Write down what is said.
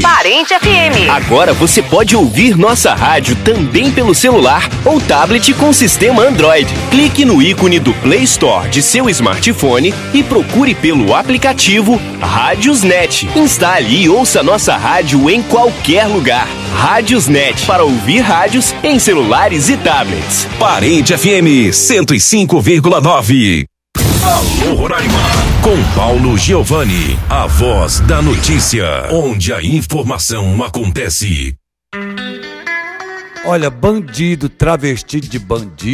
Parente FM. Agora você pode ouvir nossa rádio também pelo celular ou tablet com sistema Android. Clique no ícone do Play Store de seu smartphone e procure pelo aplicativo Rádiosnet. Instale e ouça nossa rádio em qualquer lugar. Rádiosnet, para ouvir rádios em celulares e tablets. Parente FM 105,9. Alô, Roraima. Com Paulo Giovanni, a voz da notícia, onde a informação acontece. Olha, bandido travestido de bandido